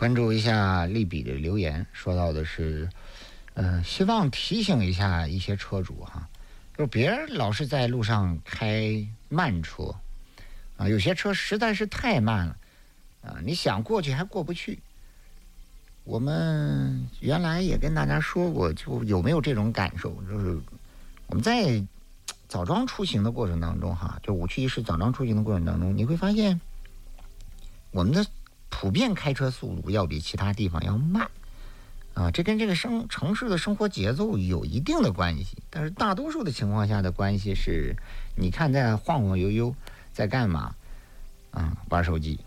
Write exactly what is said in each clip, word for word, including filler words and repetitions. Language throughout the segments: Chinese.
关注一下利比的留言，说到的是，呃，希望提醒一下一些车主哈，就别人老是在路上开慢车，啊，有些车实在是太慢了，啊，你想过去还过不去。我们原来也跟大家说过，就有没有这种感受，就是我们在枣庄出行的过程当中哈，就五区一市枣庄出行的过程当中，你会发现我们的普遍开车速度要比其他地方要慢啊，这跟这个生城市的生活节奏有一定的关系，但是大多数的情况下的关系是，你看在晃晃悠悠在干嘛啊？玩手机、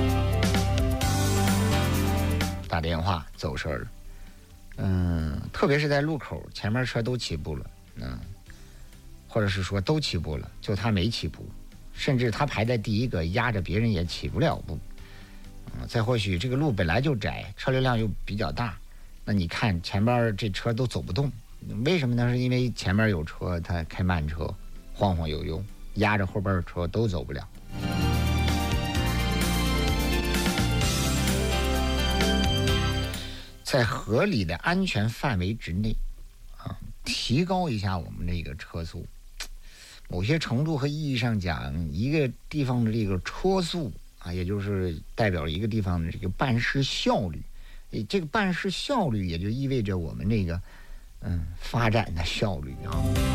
打电话、走神儿，嗯，特别是在路口前面车都起步了，嗯，或者是说都起步了，就他没起步，甚至他排在第一个，压着别人也起不了步。嗯，再或许这个路本来就窄，车流量又比较大，那你看前边这车都走不动，为什么呢？是因为前面有车，他开慢车，晃晃悠悠，压着后边的车都走不了。在合理的安全范围之内，啊，提高一下我们这个车速。某些程度和意义上讲，一个地方的这个车速啊，也就是代表一个地方的这个办事效率。这个办事效率也就意味着我们这个嗯发展的效率啊。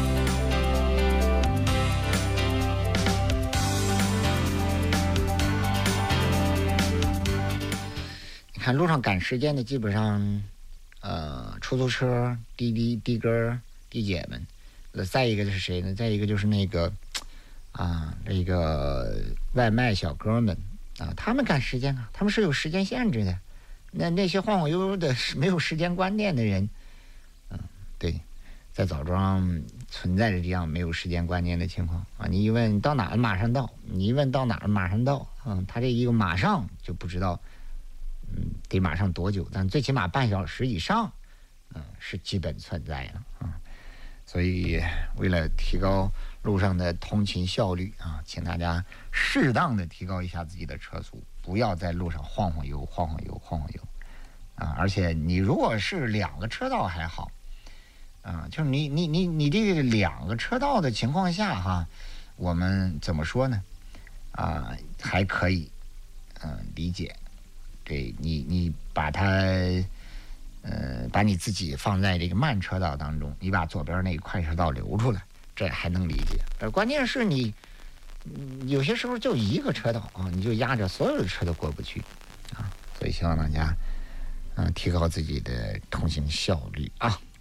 你看路上赶时间的，基本上呃出租车、滴滴、的哥、的姐们。再一个是谁呢？再一个就是那个啊，这个外卖小哥们啊，他们赶时间啊，他们是有时间限制的。那那些晃晃悠悠的、没有时间观念的人，嗯，对，在枣庄存在着这样没有时间观念的情况啊。你一问到哪儿马上到，你一问到哪儿马上到，嗯，他这一个马上就不知道，嗯，得马上多久，但最起码半小时以上，嗯，是基本存在的啊。所以为了提高路上的通勤效率啊，请大家适当的提高一下自己的车速，不要在路上晃晃悠晃晃悠晃晃悠啊！而且你如果是两个车道还好啊，就是你你你你这个两个车道的情况下哈，我们怎么说呢？啊，还可以嗯理解，对你你把它。呃，把你自己放在这个慢车道当中，你把左边那个快车道留出来，这还能理解。但关键是你，嗯，有些时候就一个车道啊，你就压着所有的车都过不去啊，所以希望大家，嗯、呃，提高自己的通行效率啊。